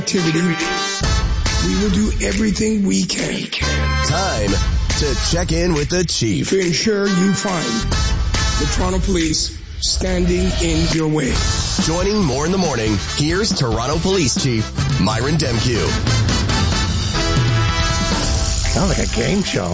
activity. We will do everything we can. Time to check in with the Chief to ensure you find the Toronto Police standing in your way. Joining More in the Morning, here's Toronto Police Chief Myron Demkiw. Sounds like a game show.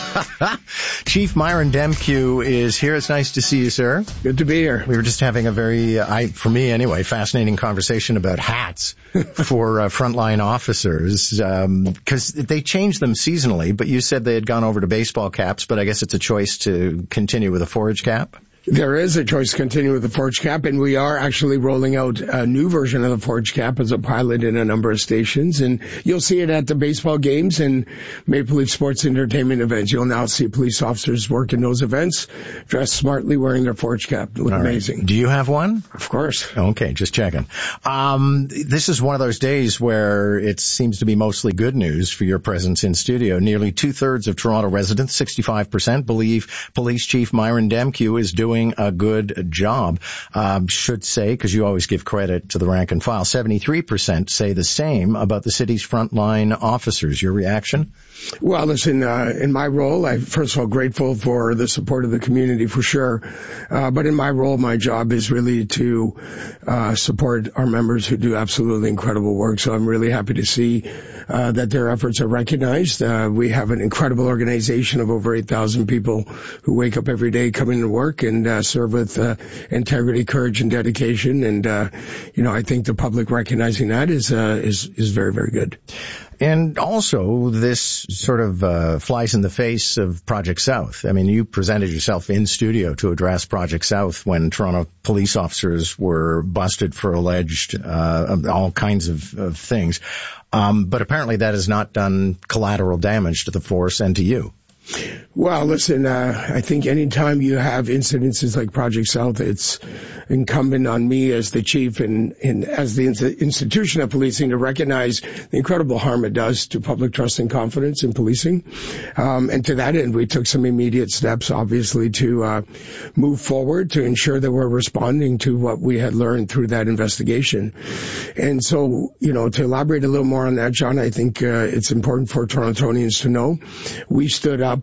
Chief Myron Demkiw is here. It's nice to see you, sir. Good to be here. We were just having a very, for me anyway, fascinating conversation about hats for frontline officers, because they change them seasonally, but you said they had gone over to baseball caps, but I guess it's a choice to continue with a forage cap? There is a choice to continue with the forage cap, and we are actually rolling out a new version of the forage cap as a pilot in a number of stations, and you'll see it at the baseball games and Maple Leaf Sports Entertainment events. You'll now see police officers work in those events, dressed smartly, wearing their forage cap. It looks amazing. Do you have one? Of course. Okay, just checking. This is one of those days where it seems to be mostly good news for your presence in studio. Nearly 2/3 of Toronto residents, 65%, believe Police Chief Myron Demkiw is doing a good job. Should say, because you always give credit to the rank and file, 73% say the same about the city's frontline officers. Your reaction? Well, listen, in my role, I'm first of all grateful for the support of the community for sure. But in my role, my job is really to support our members who do absolutely incredible work. So I'm really happy to see that their efforts are recognized. We have an incredible organization of over 8,000 people who wake up every day, come into work, and serve with integrity, courage, and dedication. And I think the public recognizing that is very, very good. And also, this sort of flies in the face of Project South. I mean, you presented yourself in studio to address Project South when Toronto police officers were busted for alleged all kinds of things. But apparently that has not done collateral damage to the force and to you. Well, listen, I think any time you have incidences like Project South, it's incumbent on me as the chief and as the institution of policing to recognize the incredible harm it does to public trust and confidence in policing. And to that end, we took some immediate steps, obviously, to move forward to ensure that we're responding to what we had learned through that investigation. And so, to elaborate a little more on that, John, I think it's important for Torontonians to know we stood up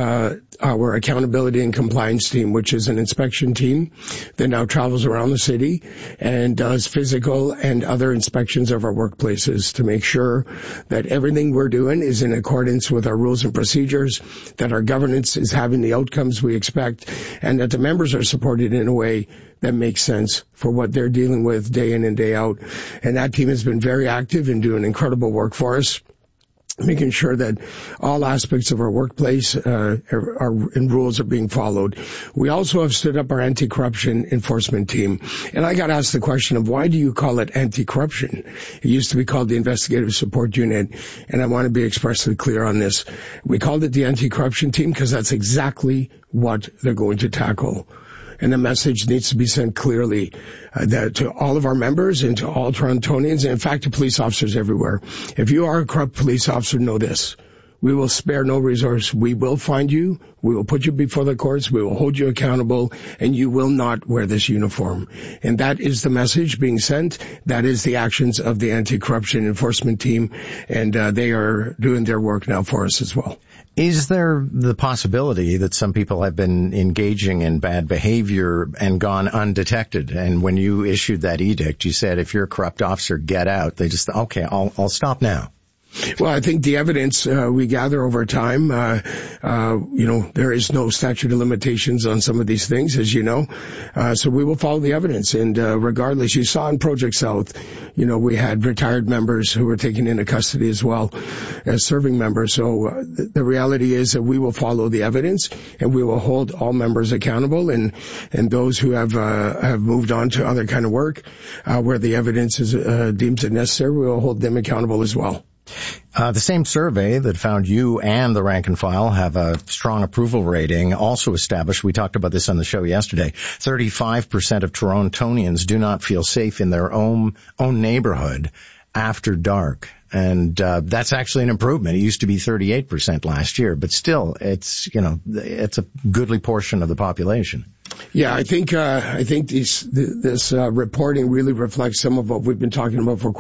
our accountability and compliance team, which is an inspection team that now travels around the city and does physical and other inspections of our workplaces to make sure that everything we're doing is in accordance with our rules and procedures, that our governance is having the outcomes we expect, and that the members are supported in a way that makes sense for what they're dealing with day in and day out. And that team has been very active in doing incredible work for us, making sure that all aspects of our workplace and rules are being followed. We also have stood up our anti-corruption enforcement team. And I got asked the question of why do you call it anti-corruption? It used to be called the Investigative Support Unit, and I want to be expressly clear on this. We called it the anti-corruption team because that's exactly what they're going to tackle. And the message needs to be sent clearly that to all of our members and to all Torontonians, and in fact to police officers everywhere. If you are a corrupt police officer, know this. We will spare no resource. We will find you. We will put you before the courts. We will hold you accountable, and you will not wear this uniform. And that is the message being sent. That is the actions of the anti-corruption enforcement team, and they are doing their work now for us as well. Is there the possibility that some people have been engaging in bad behavior and gone undetected? And when you issued that edict, you said, if you're a corrupt officer, get out. They just, okay, I'll stop now. Well, I think the evidence we gather over time, there is no statute of limitations on some of these things, as you know. So we will follow the evidence. And regardless, you saw in Project South, we had retired members who were taken into custody as well as serving members. So the reality is that we will follow the evidence and we will hold all members accountable. And those who have moved on to other kind of work where the evidence is deems it necessary, we will hold them accountable as well. The same survey that found you and the rank and file have a strong approval rating also established, we talked about this on the show yesterday, 35% of Torontonians do not feel safe in their own neighborhood after dark. And that's actually an improvement. It used to be 38% last year, but still, it's a goodly portion of the population. Yeah, I think this reporting really reflects some of what we've been talking about for